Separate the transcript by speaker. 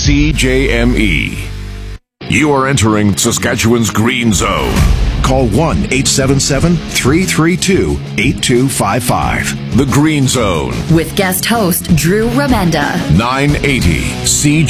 Speaker 1: CJME. You are entering Saskatchewan's Green Zone.
Speaker 2: Call 1-877-332-8255.
Speaker 1: The Green Zone.
Speaker 3: With guest host Drew Remenda.
Speaker 1: 980 CJME.